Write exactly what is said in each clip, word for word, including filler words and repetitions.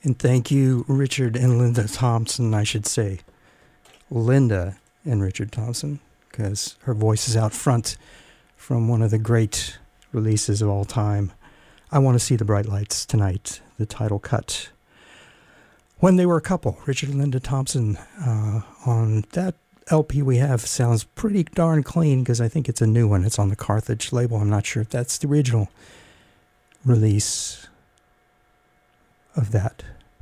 And thank you, Richard and Linda Thompson, I should say. Linda and Richard Thompson, because her voice is out front from one of the great releases of all time. I Want to See the Bright Lights Tonight, the title cut. When They Were a Couple, Richard and Linda Thompson uh, on that L P we have sounds pretty darn clean because I think it's a new one. It's on the Carthage label. I'm not sure if that's the original release of that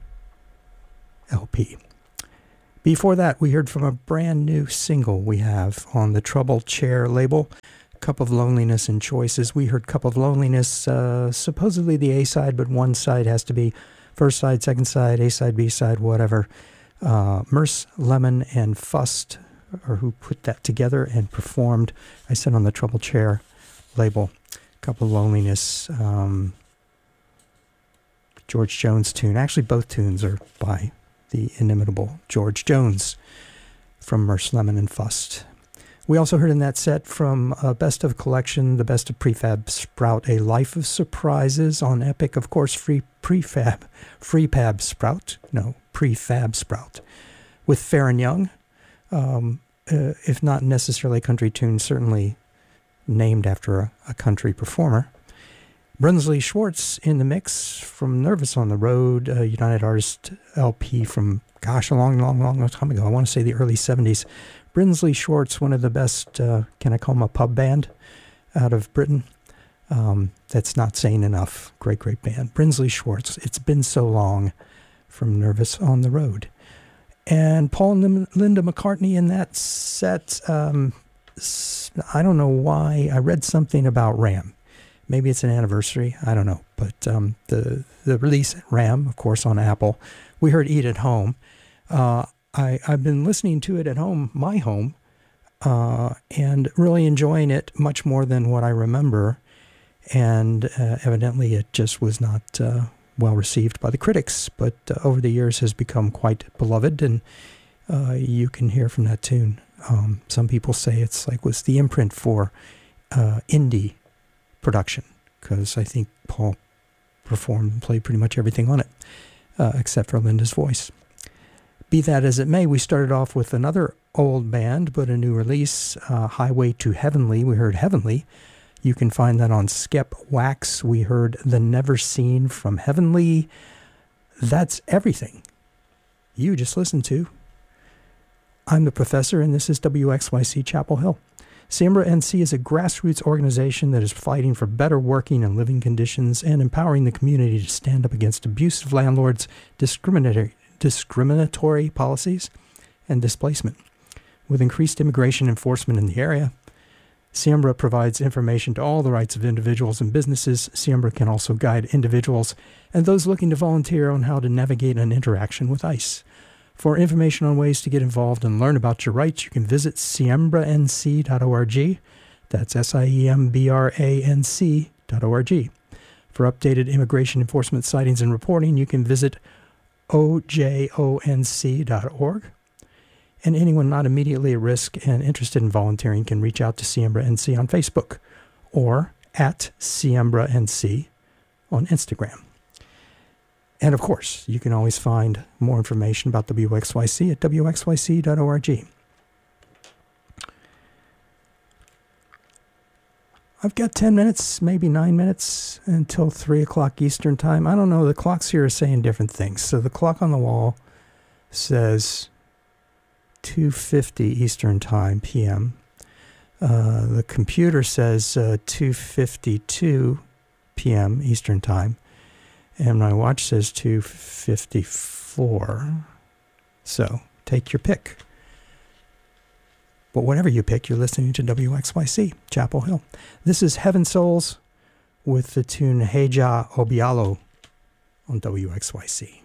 L P. Before that, we heard from a brand new single we have on the Trouble Chair label, Cup of Loneliness and Choices. We heard Cup of Loneliness, uh, supposedly the A-side, but one side has to be first side, second side, A-side, B-side, whatever. Uh, Merce, Lemon, and Fust are who put that together and performed. I said on the Trouble Chair label, Cup of Loneliness, um, George Jones tune. Actually, both tunes are by the inimitable George Jones from Merce, Lemon, and Fust. We also heard in that set from uh, Best of Collection, the Best of Prefab Sprout, A Life of Surprises on Epic. Of course, free prefab, Freepab Sprout, no, Prefab Sprout, with Farron Young. Um, uh, if not necessarily a country tune, certainly named after a, a country performer. Brinsley Schwartz in the mix from Nervous on the Road, a United Artists L P from, gosh, a long, long, long, long time ago. I want to say the early seventies. Brinsley Schwartz, one of the best, uh, can I call him a pub band out of Britain? Um, that's not saying enough. Great, great band. Brinsley Schwartz, It's Been So Long from Nervous on the Road. And Paul and Linda McCartney in that set, um, I don't know why, I read something about Ram. Maybe it's an anniversary. I don't know. But um, the the release Ram, of course, on Apple. We heard Eat at Home. Uh, I, I've been listening to it at home, my home, uh, and really enjoying it much more than what I remember. And uh, evidently it just was not uh, well received by the critics, but uh, over the years has become quite beloved. And uh, you can hear from that tune. Um, some people say it's like was the imprint for uh, indie production, because I think Paul performed and played pretty much everything on it, uh, except for Linda's voice. Be that as it may, we started off with another old band, but a new release, uh, Highway to Heavenly. We heard Heavenly. You can find that on Skep Wax. We heard The Never Seen from Heavenly. That's everything you just listened to. I'm the Professor, and this is W X Y C Chapel Hill. Sambra N C is a grassroots organization that is fighting for better working and living conditions and empowering the community to stand up against abusive landlords, discriminatory, discriminatory policies, and displacement. With increased immigration enforcement in the area, Sambra provides information to all the rights of individuals and businesses. Sambra can also guide individuals and those looking to volunteer on how to navigate an interaction with ICE. For information on ways to get involved and learn about your rights, you can visit siembra n c dot org. That's S I E M B R A N C dot org. For updated immigration enforcement sightings and reporting, you can visit O J O N C dot org. And anyone not immediately at risk and interested in volunteering can reach out to Siembra N C on Facebook or at Siembra N C on Instagram. And of course, you can always find more information about W X Y C at W X Y C dot org. I've got ten minutes, maybe nine minutes until three o'clock Eastern time. I don't know, the clocks here are saying different things. So the clock on the wall says two fifty Eastern time, P M. Uh, the computer says uh, two fifty-two P M Eastern time. And my watch says two fifty-four. So take your pick. But whatever you pick, you're listening to W X Y C, Chapel Hill. This is Heaven Souls with the tune Heja Obialo on W X Y C.